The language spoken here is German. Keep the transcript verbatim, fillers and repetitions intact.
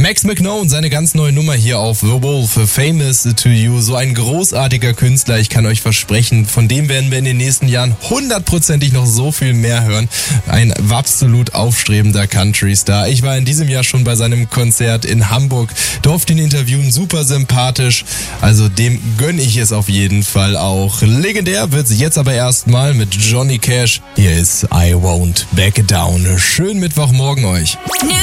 Max McKnone, seine ganz neue Nummer hier auf The Wolf, Famous to You. So ein großartiger Künstler, ich kann euch versprechen, von dem werden wir in den nächsten Jahren hundertprozentig noch so viel mehr hören. Ein absolut aufstrebender Country-Star. Ich war in diesem Jahr schon bei seinem Konzert in Hamburg, durfte ihn interviewen, super sympathisch. Also dem gönn ich es auf jeden Fall auch. Legendär wird's jetzt aber erstmal mit Johnny Cash. Hier ist I Won't Back Down. Schönen Mittwochmorgen euch.